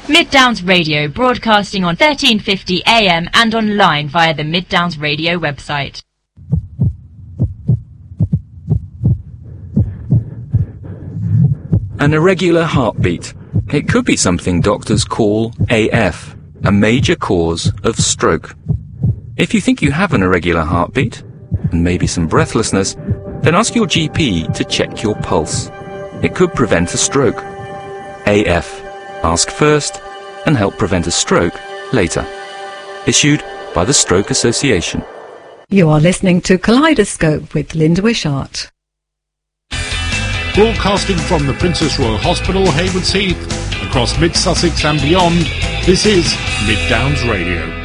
Mid Downs Radio, broadcasting on 1350 AM and online via the Mid Downs Radio website. An irregular heartbeat. It could be something doctors call AF, a major cause of stroke. If you think you have an irregular heartbeat, and maybe some breathlessness, then ask your GP to check your pulse. It could prevent a stroke. AF. Ask first and help prevent a stroke later. Issued by the Stroke Association. You are listening to Kaleidoscope with Linda Wishart. Broadcasting from the Princess Royal Hospital, Haywards Heath, across Mid-Sussex and beyond, this is Mid Downs Radio.